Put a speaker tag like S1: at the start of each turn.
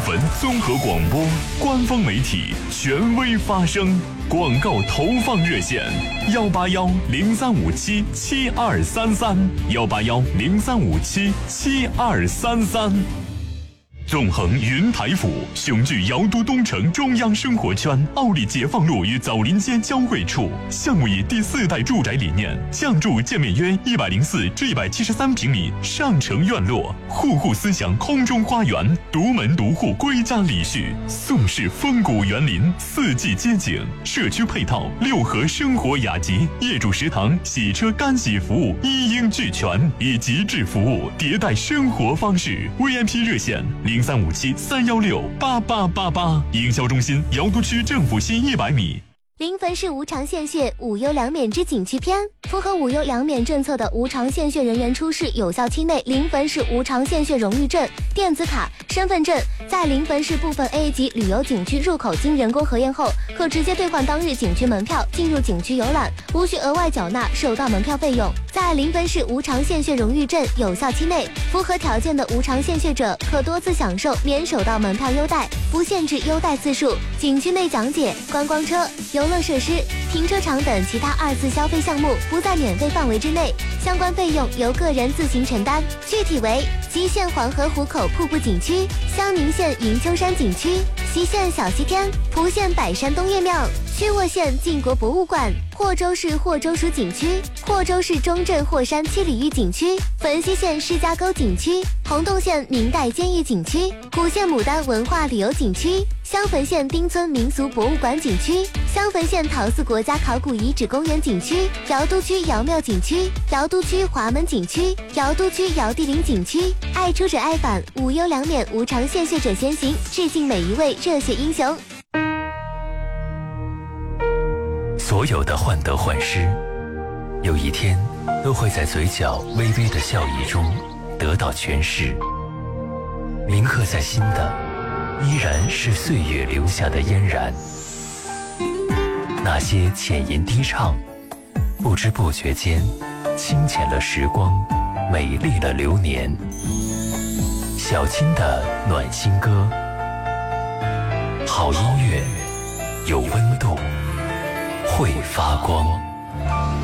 S1: 汾综合广播官方媒体，权威发声。广告投放热线：181-0357-7233，181-0357-7233。纵横云台府，雄踞瑶都东城中央生活圈，奥利解放路与枣林街交汇处。项目以第4代住宅理念，降筑建面约104至173平米上城院落，户户思想空中花园，独门独户归家礼序，宋式风骨园林，4季街景，社区配套6合生活雅集，业主食堂、洗车干洗服务一应俱全，以极致服务迭代生活方式。VIP 热线0357-316-8888，营销中心瑶都区政府西100米。
S2: 临汾市无偿献血无忧两免之景区篇，符合无忧两免政策的无偿献血人员出示有效期内临汾市无偿献血荣誉证、电子卡、身份证，在临汾市部分 A 级旅游景区入口经人工核验后，可直接兑换当日景区门票进入景区游览，无需额外缴纳首道门票费用。在临汾市无偿献血荣誉证有效期内，符合条件的无偿献血者可多次享受免首道门票优待，不限制优待次数。景区内讲解、观光车、游乐设施、停车场等其他2次消费项目不在免费范围之内，相关费用由个人自行承担。具体为：吉县黄河湖口瀑布景区、襄宁县云丘山景区、隰县小西天、蒲县百山东岳庙、曲沃县晋国博物馆、霍州市霍州属景区、霍州市中镇霍山七里峪景区、汾西县施家沟景区、洪洞县明代监狱景区、古县牡丹文化旅游景区、襄汾县丁村民俗博物馆景区、襄汾县陶寺国家考古遗址公园景区、瑶都区瑶庙景区、瑶都区华门景区、瑶都区瑶地陵景区。爱出者爱返，无忧两免无偿献血者先行，致敬每一位热血英雄。
S3: 所有的患得患失，有一天都会在嘴角微微的笑意中得到诠释。铭刻在心的，依然是岁月留下的嫣然。那些浅吟低唱，不知不觉间清浅了时光，美丽了流年。小青的暖心歌，好音乐，有温度，会发光。